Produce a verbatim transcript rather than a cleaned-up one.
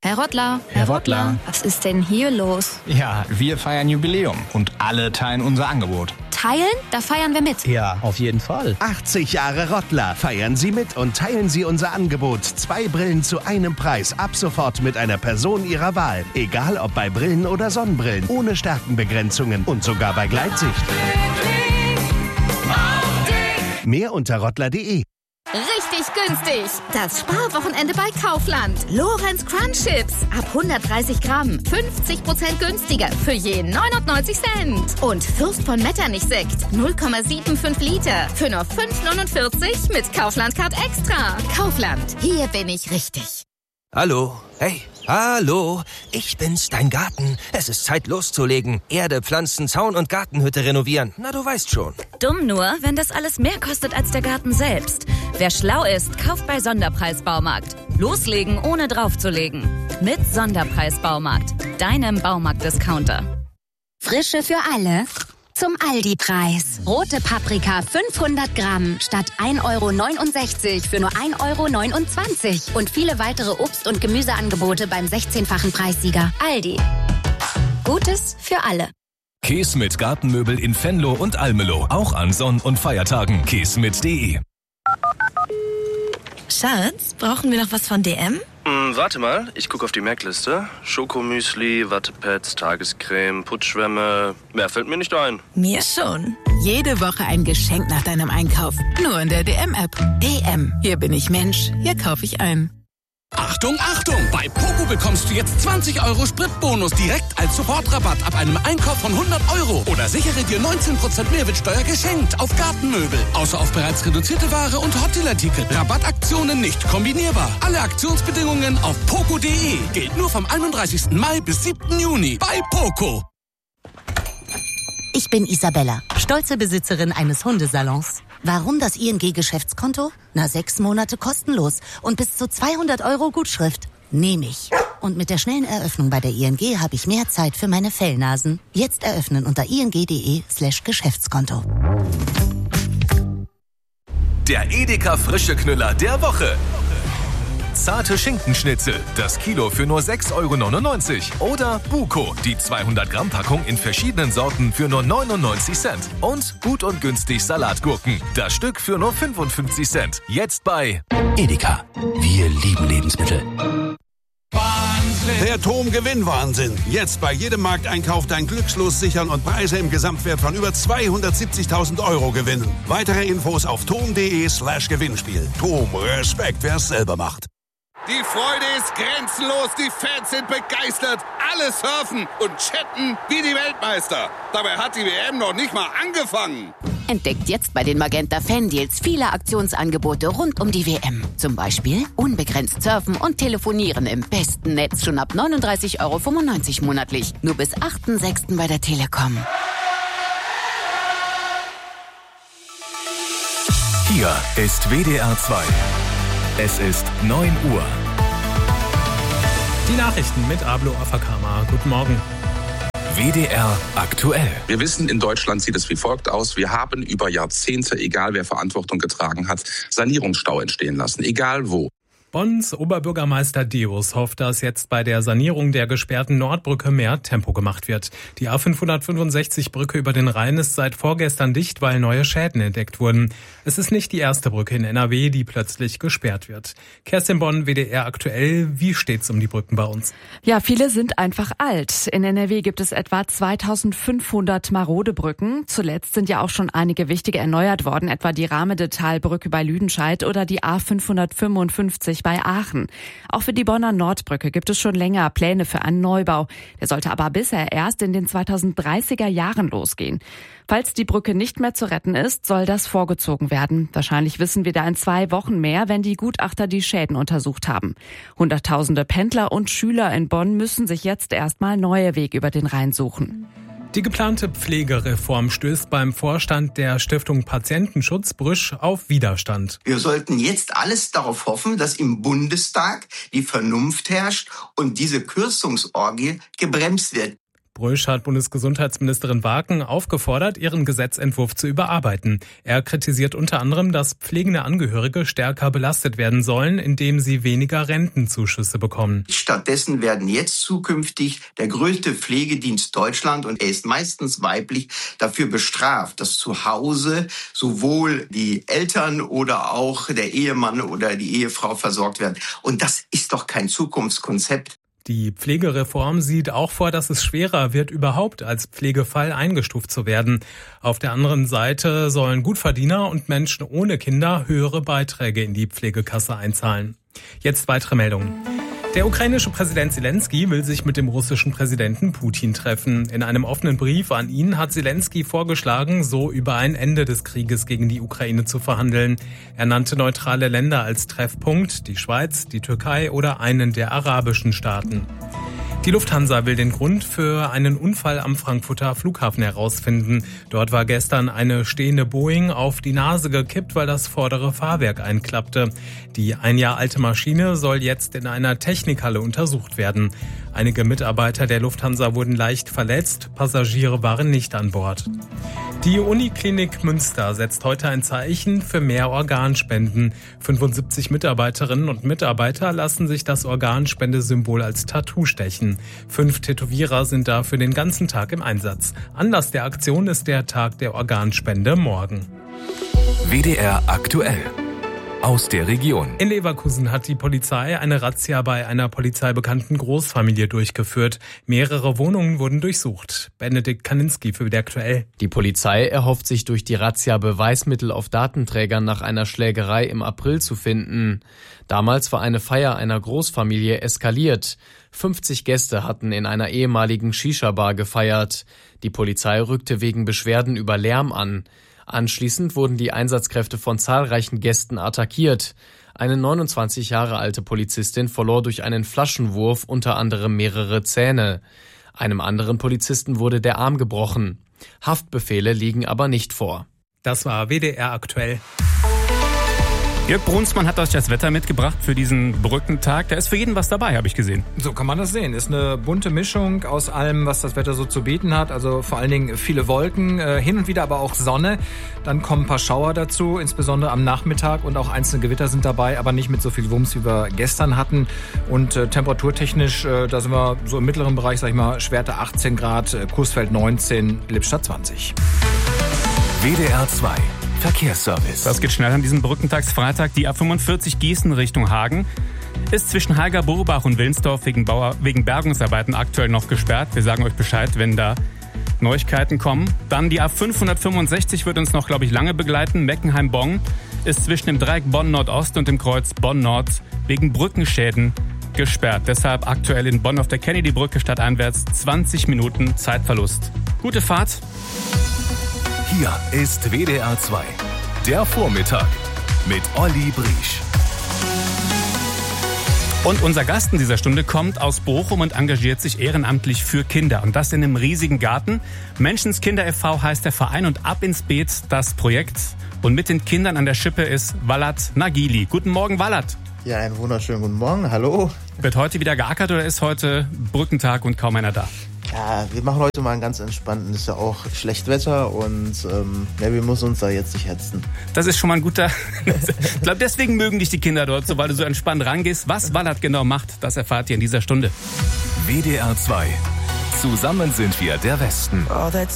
Herr Rottler, Herr Rottler. Was ist denn hier los? Ja, wir feiern Jubiläum und alle teilen unser Angebot. Teilen? Da feiern wir mit. Ja, auf jeden Fall. achtzig Jahre Rottler. Feiern Sie mit und teilen Sie unser Angebot. Zwei Brillen zu einem Preis. Ab sofort mit einer Person Ihrer Wahl. Egal ob bei Brillen oder Sonnenbrillen. Ohne Stärkenbegrenzungen und sogar bei Gleitsicht. Mehr unter rottler punkt de. Richtig günstig. Das Sparwochenende bei Kaufland. Lorenz Crunch Chips. Ab hundertdreißig Gramm. fünfzig Prozent günstiger. Für je neunundneunzig Cent. Und Fürst von Metternich Sekt. null Komma fünfundsiebzig Liter. Für nur fünf neunundvierzig mit Kaufland Card Extra. Kaufland. Hier bin ich richtig. Hallo. Hey. Hallo, ich bin's, dein Garten. Es ist Zeit loszulegen. Erde, Pflanzen, Zaun und Gartenhütte renovieren. Na, du weißt schon. Dumm nur, wenn das alles mehr kostet als der Garten selbst. Wer schlau ist, kauft bei Sonderpreis-Baumarkt. Loslegen, ohne draufzulegen. Mit Sonderpreis-Baumarkt. Deinem Baumarkt-Discounter. Frische für alle. Zum Aldi-Preis. Rote Paprika fünfhundert Gramm statt ein Euro neunundsechzig für nur ein Euro neunundzwanzig. Und viele weitere Obst- und Gemüseangebote beim sechzehnfachen Preissieger. Aldi. Gutes für alle. Käse mit Gartenmöbel in Venlo und Almelo. Auch an Sonn- und Feiertagen. käse mit punkt de. Schatz, brauchen wir noch was von D M? Hm, warte mal, ich gucke auf die Merkliste. Schokomüsli, Wattepads, Tagescreme, Putzschwämme. Mehr fällt mir nicht ein. Mir schon. Jede Woche ein Geschenk nach deinem Einkauf. Nur in der D M-App. D M. Hier bin ich Mensch. Hier kaufe ich ein. Achtung, Achtung! Bei Poco bekommst du jetzt zwanzig Euro Spritbonus direkt als Sofortrabatt ab einem Einkauf von hundert Euro. Oder sichere dir neunzehn Prozent Mehrwertsteuer geschenkt auf Gartenmöbel. Außer auf bereits reduzierte Ware und Hotelartikel. Rabattaktionen nicht kombinierbar. Alle Aktionsbedingungen auf poco punkt de. Gilt nur vom einunddreißigsten Mai bis siebten Juni bei Poco. Ich bin Isabella, stolze Besitzerin eines Hundesalons. Warum das I N G-Geschäftskonto? Na, sechs Monate kostenlos und bis zu zweihundert Euro Gutschrift. Nehme ich. Und mit der schnellen Eröffnung bei der I N G habe ich mehr Zeit für meine Fellnasen. Jetzt eröffnen unter ing.de slash Geschäftskonto. Der Edeka Frische Knüller der Woche. Zarte Schinkenschnitzel, das Kilo für nur sechs Euro neunundneunzig. Oder Buko, die zweihundert Gramm Packung in verschiedenen Sorten für nur neunundneunzig Cent. Und gut und günstig Salatgurken, das Stück für nur fünfundfünfzig Cent. Jetzt bei Edeka. Wir lieben Lebensmittel. Der Tom-Gewinn-Wahnsinn. Jetzt bei jedem Markteinkauf dein Glückslos sichern und Preise im Gesamtwert von über zweihundertsiebzigtausend Euro gewinnen. Weitere Infos auf tom punkt de slash Gewinnspiel. Tom, Respekt, wer es selber macht. Die Freude ist grenzenlos, die Fans sind begeistert, alle surfen und chatten wie die Weltmeister. Dabei hat die W M noch nicht mal angefangen. Entdeckt jetzt bei den Magenta Fan-Deals viele Aktionsangebote rund um die W M. Zum Beispiel unbegrenzt surfen und telefonieren im besten Netz schon ab neununddreißig Euro fünfundneunzig monatlich. Nur bis achten sechsten bei der Telekom. Hier ist W D R zwei. Es ist neun Uhr. Die Nachrichten mit Ablo Afakama. Guten Morgen. W D R aktuell. Wir wissen, in Deutschland sieht es wie folgt aus. Wir haben über Jahrzehnte, egal wer Verantwortung getragen hat, Sanierungsstau entstehen lassen, egal wo. Bonns Oberbürgermeister Deus hofft, dass jetzt bei der Sanierung der gesperrten Nordbrücke mehr Tempo gemacht wird. Die A fünfhundertfünfundsechzig Brücke über den Rhein ist seit vorgestern dicht, weil neue Schäden entdeckt wurden. Es ist nicht die erste Brücke in N R W, die plötzlich gesperrt wird. Kerstin Bonn, W D R aktuell. Wie steht's um die Brücken bei uns? Ja, viele sind einfach alt. In N R W gibt es etwa zweitausendfünfhundert marode Brücken. Zuletzt sind ja auch schon einige wichtige erneuert worden, etwa die Rahmedetalbrücke bei Lüdenscheid oder die A fünfhundertfünfundfünfzig bei Aachen. Auch für die Bonner Nordbrücke gibt es schon länger Pläne für einen Neubau. Der sollte aber bisher erst in den zweitausenddreißiger Jahren losgehen. Falls die Brücke nicht mehr zu retten ist, soll das vorgezogen werden. Wahrscheinlich wissen wir da in zwei Wochen mehr, wenn die Gutachter die Schäden untersucht haben. Hunderttausende Pendler und Schüler in Bonn müssen sich jetzt erstmal neue Wege über den Rhein suchen. Die geplante Pflegereform stößt beim Vorstand der Stiftung Patientenschutz Brüsch auf Widerstand. Wir sollten jetzt alles darauf hoffen, dass im Bundestag die Vernunft herrscht und diese Kürzungsorgie gebremst wird. Brösch hat Bundesgesundheitsministerin Waken aufgefordert, ihren Gesetzentwurf zu überarbeiten. Er kritisiert unter anderem, dass pflegende Angehörige stärker belastet werden sollen, indem sie weniger Rentenzuschüsse bekommen. Stattdessen werden jetzt zukünftig der größte Pflegedienst Deutschland, und er ist meistens weiblich, dafür bestraft, dass zu Hause sowohl die Eltern oder auch der Ehemann oder die Ehefrau versorgt werden. Und das ist doch kein Zukunftskonzept. Die Pflegereform sieht auch vor, dass es schwerer wird, überhaupt als Pflegefall eingestuft zu werden. Auf der anderen Seite sollen Gutverdiener und Menschen ohne Kinder höhere Beiträge in die Pflegekasse einzahlen. Jetzt weitere Meldungen. Der ukrainische Präsident Zelensky will sich mit dem russischen Präsidenten Putin treffen. In einem offenen Brief an ihn hat Zelensky vorgeschlagen, so über ein Ende des Krieges gegen die Ukraine zu verhandeln. Er nannte neutrale Länder als Treffpunkt, die Schweiz, die Türkei oder einen der arabischen Staaten. Die Lufthansa will den Grund für einen Unfall am Frankfurter Flughafen herausfinden. Dort war gestern eine stehende Boeing auf die Nase gekippt, weil das vordere Fahrwerk einklappte. Die ein Jahr alte Maschine soll jetzt in einer Technikhalle untersucht werden. Einige Mitarbeiter der Lufthansa wurden leicht verletzt, Passagiere waren nicht an Bord. Die Uniklinik Münster setzt heute ein Zeichen für mehr Organspenden. fünfundsiebzig Mitarbeiterinnen und Mitarbeiter lassen sich das Organspendesymbol als Tattoo stechen. Fünf Tätowierer sind dafür den ganzen Tag im Einsatz. Anlass der Aktion ist der Tag der Organspende morgen. W D R aktuell. Aus der Region. In Leverkusen hat die Polizei eine Razzia bei einer polizeibekannten Großfamilie durchgeführt. Mehrere Wohnungen wurden durchsucht. Benedikt Kaninski für W D R aktuell. Die Polizei erhofft sich durch die Razzia Beweismittel auf Datenträgern nach einer Schlägerei im April zu finden. Damals war eine Feier einer Großfamilie eskaliert. fünfzig Gäste hatten in einer ehemaligen Shisha-Bar gefeiert. Die Polizei rückte wegen Beschwerden über Lärm an. Anschließend wurden die Einsatzkräfte von zahlreichen Gästen attackiert. Eine neunundzwanzig Jahre alte Polizistin verlor durch einen Flaschenwurf unter anderem mehrere Zähne. Einem anderen Polizisten wurde der Arm gebrochen. Haftbefehle liegen aber nicht vor. Das war W D R aktuell. Jörg Brunsmann hat euch das Wetter mitgebracht für diesen Brückentag. Da ist für jeden was dabei, habe ich gesehen. So kann man das sehen. Ist eine bunte Mischung aus allem, was das Wetter so zu bieten hat. Also vor allen Dingen viele Wolken, äh, hin und wieder aber auch Sonne. Dann kommen ein paar Schauer dazu, insbesondere am Nachmittag. Und auch einzelne Gewitter sind dabei, aber nicht mit so viel Wumms, wie wir gestern hatten. Und äh, temperaturtechnisch, äh, da sind wir so im mittleren Bereich, sag ich mal, Schwerte achtzehn Grad, äh, Coesfeld neunzehn, Lippstadt zwanzig. W D R zwei. Verkehrsservice. Das geht schnell an diesem Brückentagsfreitag. Die A fünfundvierzig Gießen Richtung Hagen ist zwischen Heiger-Burbach und Wilnsdorf wegen, Bauer, wegen Bergungsarbeiten aktuell noch gesperrt. Wir sagen euch Bescheid, wenn da Neuigkeiten kommen. Dann die A fünfhundertfünfundsechzig wird uns noch, glaube ich, lange begleiten. Meckenheim-Bonn ist zwischen dem Dreieck Bonn-Nordost und dem Kreuz Bonn-Nord wegen Brückenschäden gesperrt. Deshalb aktuell in Bonn auf der Kennedy-Brücke stadteinwärts zwanzig Minuten Zeitverlust. Gute Fahrt. Hier ist W D R zwei. Der Vormittag mit Olli Briesch. Und unser Gast in dieser Stunde kommt aus Bochum und engagiert sich ehrenamtlich für Kinder. Und das in einem riesigen Garten. Menschenskinder e V heißt der Verein und Ab ins Beet das Projekt. Und mit den Kindern an der Schippe ist Walad Nagili. Guten Morgen, Walad. Ja, einen wunderschönen guten Morgen. Hallo. Wird heute wieder geackert oder ist heute Brückentag und kaum einer da? Ja, wir machen heute mal einen ganz entspannten. Ist ja auch schlecht Wetter und ähm, ja, wir müssen uns da jetzt nicht hetzen. Das ist schon mal ein guter... Ich glaube, deswegen mögen dich die Kinder dort, so, weil du so entspannt rangehst. Was Walad genau macht, das erfahrt ihr in dieser Stunde. W D R zwei. Zusammen sind wir der Westen.